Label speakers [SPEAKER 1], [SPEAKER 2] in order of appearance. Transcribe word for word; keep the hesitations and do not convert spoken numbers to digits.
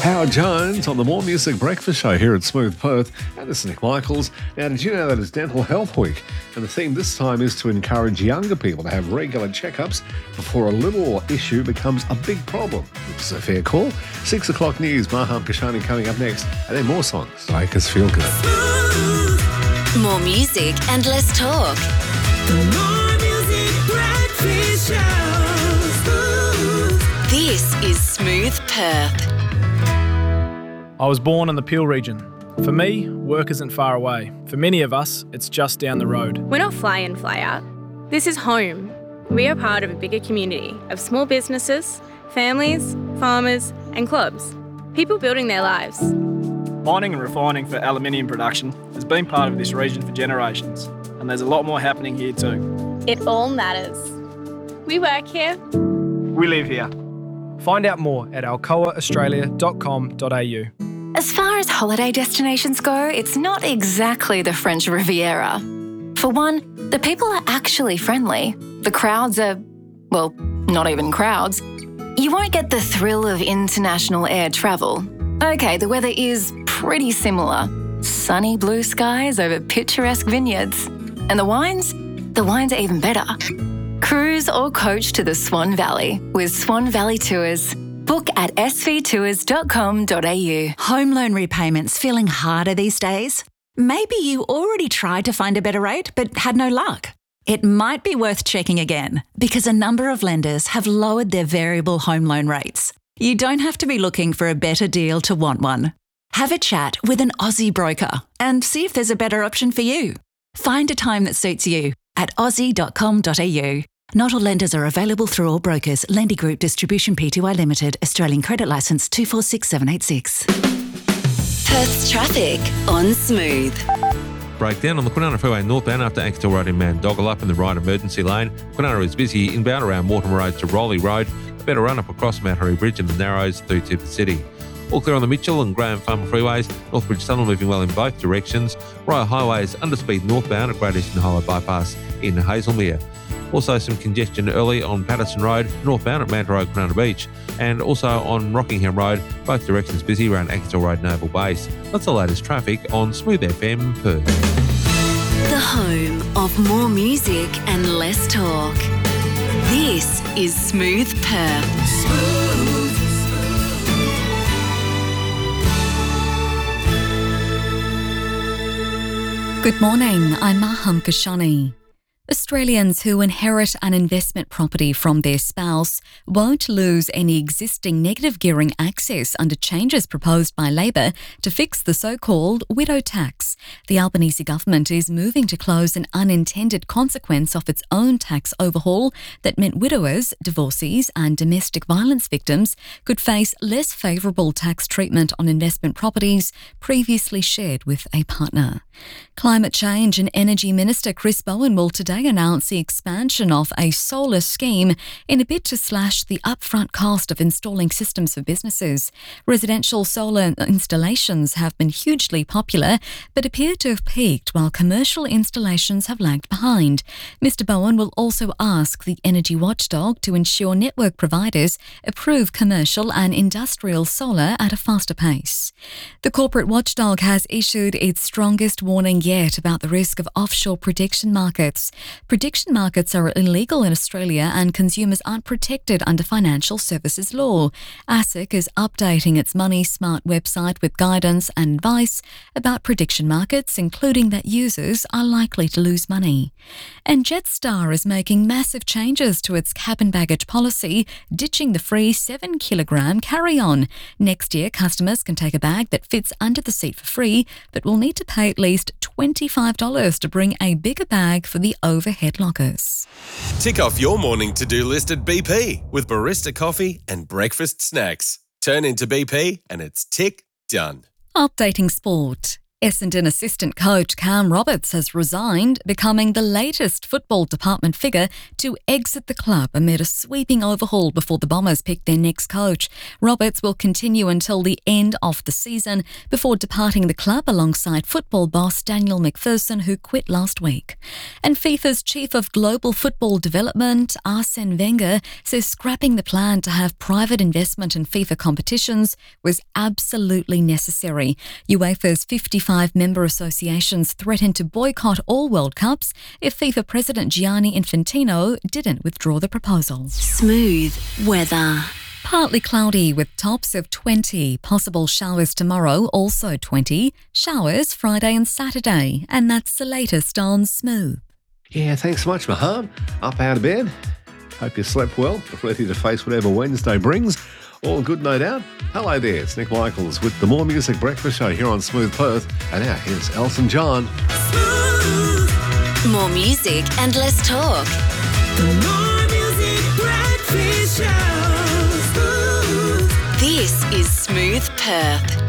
[SPEAKER 1] Howard Jones on the More Music Breakfast Show here at Smooth Perth. And this is Nick Michaels. Now, did you know that it's Dental Health Week? And the theme this time is to encourage younger people to have regular checkups before a little issue becomes a big problem. It's a fair call. Six o'clock news, Maham Kashani coming up next. And then more songs to make us feel good.
[SPEAKER 2] More music and less talk.
[SPEAKER 3] The More Music Breakfast Show. Smooth.
[SPEAKER 2] This is Smooth Perth.
[SPEAKER 4] I was born in the Peel region. For me, work isn't far away. For many of us, it's just down the road.
[SPEAKER 5] We're not fly in, fly out. This is home. We are part of a bigger community of small businesses, families, farmers and clubs. People building their lives.
[SPEAKER 6] Mining and refining for aluminium production has been part of this region for generations, and there's a lot more happening here too.
[SPEAKER 5] It all matters. We work here.
[SPEAKER 6] We live here.
[SPEAKER 4] Find out more at alcoa australia dot com dot a u.
[SPEAKER 7] As far as holiday destinations go, it's not exactly the French Riviera. For one, the people are actually friendly. The crowds are, well, not even crowds. You won't get the thrill of international air travel. Okay, the weather is pretty similar. Sunny blue skies over picturesque vineyards. And the wines? The wines are even better. Cruise or coach to the Swan Valley with Swan Valley Tours. Book at s v tours dot com dot a u.
[SPEAKER 8] Home loan repayments feeling harder these days? Maybe you already tried to find a better rate but had no luck. It might be worth checking again because a number of lenders have lowered their variable home loan rates. You don't have to be looking for a better deal to want one. Have a chat with an Aussie broker and see if there's a better option for you. Find a time that suits you at aussie dot com dot a u. Not all lenders are available through all brokers. Lendy Group Distribution Pty Limited, Australian Credit Licence two four six seven eight six.
[SPEAKER 2] Perth's traffic on Smooth.
[SPEAKER 9] Breakdown on the Kwinana Freeway northbound after Axtell Road in Mandoggle up in the right emergency lane. Kwinana is busy inbound around Mortimer Road to Rowley Road. A better run up across Mount Harry Bridge and the Narrows through to the city. All clear on the Mitchell and Graham Farmer freeways. Northbridge Tunnel moving well in both directions. Rye Highway is underspeed northbound at Great Eastern Highway Bypass in Hazelmere. Also some congestion early on Patterson Road, northbound at Manta Road, Kwinana Beach, and also on Rockingham Road, both directions busy around Axtell Road, Naval Base. That's the latest traffic on Smooth F M Perth.
[SPEAKER 2] The home of more music and less talk. This is Smooth Perth.
[SPEAKER 3] Smooth.
[SPEAKER 10] Good morning, I'm Maham Kashani. Australians who inherit an investment property from their spouse won't lose any existing negative gearing access under changes proposed by Labor to fix the so-called widow tax. The Albanese government is moving to close an unintended consequence of its own tax overhaul that meant widowers, divorcees and domestic violence victims could face less favourable tax treatment on investment properties previously shared with a partner. Climate Change and Energy Minister Chris Bowen will today announce the expansion of a solar scheme in a bid to slash the upfront cost of installing systems for businesses. Residential solar installations have been hugely popular but appear to have peaked while commercial installations have lagged behind. Mister Bowen will also ask the energy watchdog to ensure network providers approve commercial and industrial solar at a faster pace. The corporate watchdog has issued its strongest warning yet about the risk of offshore prediction markets. Prediction markets are illegal in Australia and consumers aren't protected under financial services law. ASIC is updating its Money Smart website with guidance and advice about prediction markets, including that users are likely to lose money. And Jetstar is making massive changes to its cabin baggage policy, ditching the free seven kilogram carry-on. Next year, customers can take a bag that fits under the seat for free, but will need to pay at least twenty-five dollars to bring a bigger bag for the overhead lockers.
[SPEAKER 11] Tick off your morning to-do list at B P with barista coffee and breakfast snacks. Turn into B P and it's tick done.
[SPEAKER 10] Updating sport. Essendon assistant coach Cam Roberts has resigned, becoming the latest football department figure to exit the club amid a sweeping overhaul before the Bombers pick their next coach. Roberts will continue until the end of the season before departing the club alongside football boss Daniel McPherson, who quit last week. And FIFA's chief of global football development, Arsene Wenger, says scrapping the plan to have private investment in FIFA competitions was absolutely necessary. UEFA's fifty-five member associations threatened to boycott all World Cups if FIFA President Gianni Infantino didn't withdraw the proposal.
[SPEAKER 2] Smooth weather.
[SPEAKER 10] Partly cloudy with tops of twenty. Possible showers tomorrow, also twenty. Showers Friday and Saturday. And that's the latest on Smooth.
[SPEAKER 1] Yeah, thanks so much, Maham. Up out of bed. Hope you slept well, ready to face whatever Wednesday brings. All good, no doubt. Hello there, it's Nick Michaels with the More Music Breakfast Show here on Smooth Perth. And now here's Elton John.
[SPEAKER 2] Smooth. More music and less talk.
[SPEAKER 3] The More Music Breakfast Show. Smooth.
[SPEAKER 2] This is Smooth Perth.